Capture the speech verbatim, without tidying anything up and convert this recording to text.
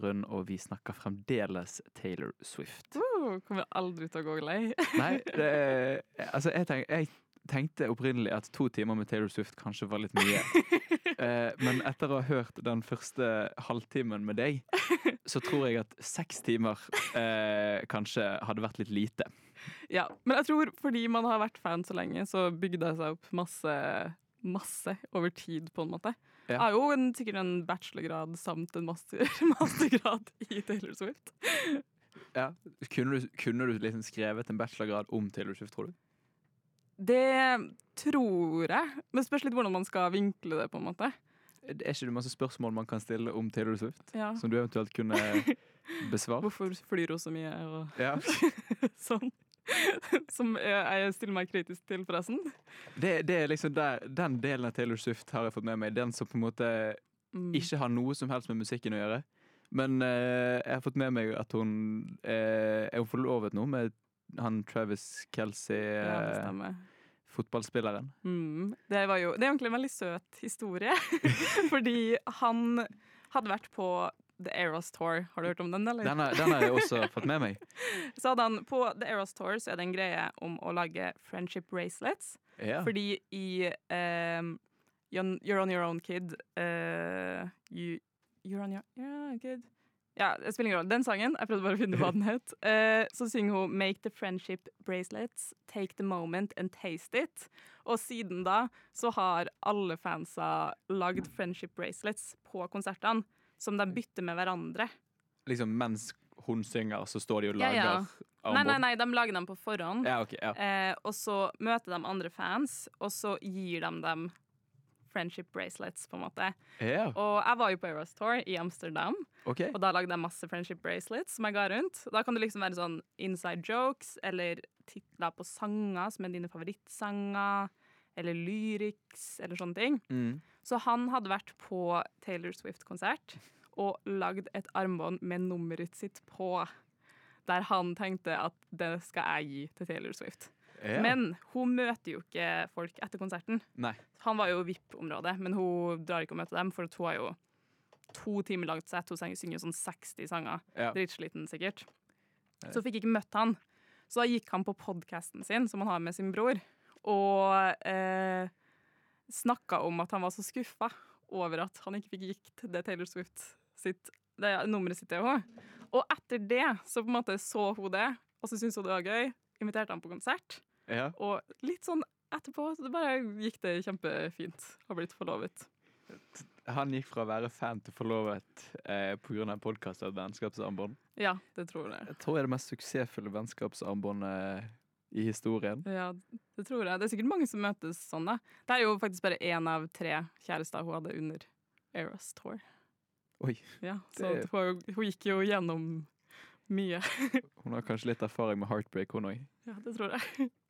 Rund, og vi snakker fremdeles Taylor Swift. Uh, kommer aldri til å gå lei. Nei, det er, altså jeg, tenk, jeg tenkte opprinnelig at to timer med Taylor Swift kanskje var litt mye. eh, men etter å ha hørt den første halvtimen med deg, så tror jeg at seks timer eh, kanskje hadde vært litt lite. Ja, men jeg tror fordi man har vært fan så lenge, så bygde det seg opp masse, masse over tid på en måte. Ja. Jeg har jo en, sikkert en bachelorgrad samt en master, mastergrad i Taylor Swift. Ja, kunne du, kunne du liksom skrevet en bachelorgrad om Taylor Swift, tror du? Det tror jeg, men spørs litt hvordan man skal vinkle det på en måte. Er ikke det masse spørsmål man kan stille om Taylor Swift? Ja. Som du eventuelt kunne besvart? Hvorfor flyr hun så mye? Og ja. sånn. Som jeg stiller meg kritisk til, forresten. Det, det er liksom der, den delen av Taylor Swift har jeg fått med meg. Den som på en måte mm. ikke har noe som helst med musikken å gjøre. Men eh, jeg har fått med meg at hun eh, er hun forlovet nå med han Travis Kelce, ja, det stemmer. Fotballspilleren. Mm. Det var jo, det er egentlig en veldig søt historie. Fordi han hadde vært på The Eras Tour. Har du hørt om den, eller? Den har, den har jeg også fått med meg. Så hadde han, på The Eras Tour så er det en greie om å lage friendship bracelets. Ja. Fordi i um, You're on your own, kid. Uh, you, you're on your, your own, kid. Ja, det spiller ingen rolle. Den sangen, jeg prøvde bare å finne hva den het. Uh, så synger hun Make the friendship bracelets, take the moment and taste it. Og siden da så har alle fansa lagd friendship bracelets på konsertene. Som de bytter med hverandre. Liksom mens hun synger, så står de og lager ja, ja. armbånd? Nei, nei, nei, de lager dem på forhånd. Ja, okay, ja. Eh, og så møter de andre fans, og så gir de dem friendship bracelets, på en måte. Ja. Og jeg var jo på Eras Tour i Amsterdam, okay. og da lagde jeg masse friendship bracelets som jeg ga rundt. Da kan det liksom være sånn inside jokes, eller titler på sanger som er dine favorittsanger, eller lyrics, eller sånne ting. Mm. Så han hadde vært på Taylor Swift-konsert og lagd et armbånd med nummeret sitt på, der han tenkte at det skal jeg gi til Taylor Swift. Ja. Men hun møter jo ikke folk etter konserten. Nei. Han var jo V I P-området, men hun drar ikke å møte dem, for hun har jo to timer langt sett. Hun synger sånn seksti sanger. Ja. Dritsliten sikkert. Så fikk ikke møtt han. Så da gikk han på podcasten sin, som han har med sin bror, og eh, snakka om at han var så skuffa over at han ikke fikk gitt det Taylor Swift sitt, det nummeret sitt til henne. Og etter det så på en måte så hun det, og så syntes hun det var gøy, inviterte han på konsert. Ja. Og litt sånn etterpå, så det bare gikk det kjempefint. Har blitt forlovet. Han gikk fra å være fan til forlovet eh, på grunn av podcast av vennskapsarmbånd. Ja, det tror jeg. Jeg tror det er det mest suksessfulle vennskapsarmbåndet i historien. Ja, det tror jeg. Det er sikkert mange som møtes sånn da. Det er jo faktisk bare en av tre kjærester hun hadde under Eras Tour. Oi. Ja, så det... hun, hun gikk jo gjennom mye. Hun har kanskje litt erfaring med heartbreak, hun også. Ja, det tror jeg.